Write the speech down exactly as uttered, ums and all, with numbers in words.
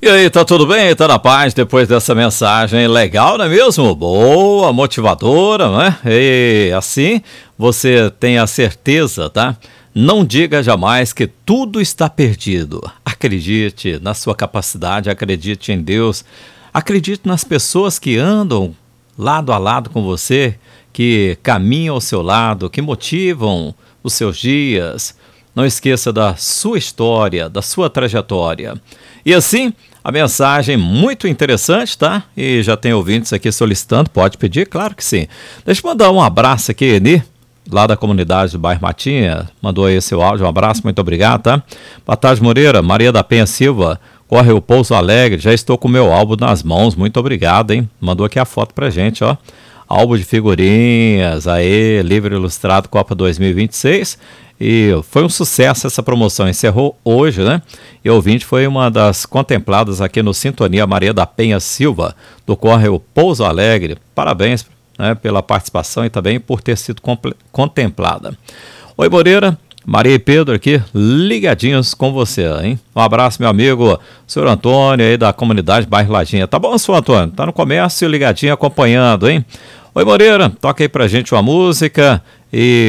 E aí, tá tudo bem? Tá na paz depois dessa mensagem legal, não é mesmo? Boa, motivadora, não é? E assim você tem a certeza, tá? Não diga jamais que tudo está perdido. Acredite na sua capacidade, acredite em Deus, acredite nas pessoas que andam lado a lado com você, que caminham ao seu lado, que motivam os seus dias. Não esqueça da sua história, da sua trajetória. E assim, a mensagem muito interessante, tá? E já tem ouvintes aqui solicitando, pode pedir? Claro que sim. Deixa eu mandar um abraço aqui, Eni, lá da comunidade do bairro Matinha, mandou aí seu áudio, um abraço, muito obrigado, tá? Boa tarde, Moreira, Maria da Penha Silva, corre o Pouso Alegre, já estou com o meu álbum nas mãos, muito obrigado, hein? Mandou aqui a foto pra gente, ó. Álbum de figurinhas, aí, livro ilustrado Copa dois mil e vinte e seis, e foi um sucesso essa promoção, encerrou hoje, né? E o ouvinte foi uma das contempladas aqui no Sintonia, Maria da Penha Silva, do Córrego Pouso Alegre. Parabéns, né, pela participação e também por ter sido contemplada. Oi, Moreira, Maria e Pedro aqui, ligadinhos com você, hein? Um abraço, meu amigo, senhor Antônio aí da comunidade Bairro Lajinha. Tá bom, senhor Antônio? Tá no comércio, ligadinho, acompanhando, hein? Oi, Moreira, toca aí pra gente uma música e